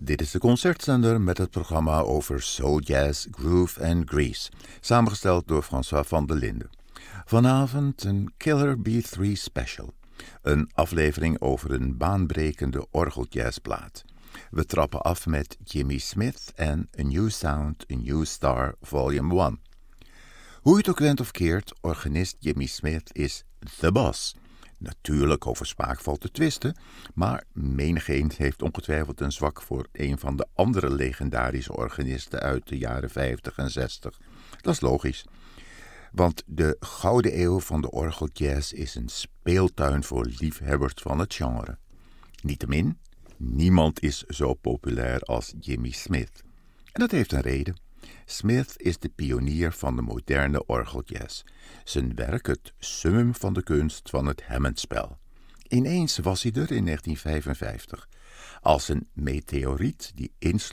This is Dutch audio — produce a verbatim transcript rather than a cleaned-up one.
Dit is de concertzender met het programma over soul jazz, groove en grease, samengesteld door François van der Linden. Vanavond een Killer B drie special, een aflevering over een baanbrekende orgeljazzplaat. We trappen af met Jimmy Smith en A New Sound, A New Star, Volume één. Hoe je het ook went of keert, organist Jimmy Smith is the boss. Natuurlijk over smaak valt te twisten, maar menigeen heeft ongetwijfeld een zwak voor een van de andere legendarische organisten uit de jaren vijftig en zestig. Dat is logisch, want de gouden eeuw van de orgeljazz is een speeltuin voor liefhebbers van het genre. Niettemin, niemand is zo populair als Jimmy Smith. En dat heeft een reden. Smith is de pionier van de moderne orgeljazz. Zijn werk het summum van de kunst van het Hammondspel. Ineens was hij er in negentien vijfenvijftig. Als een meteoriet die insloeg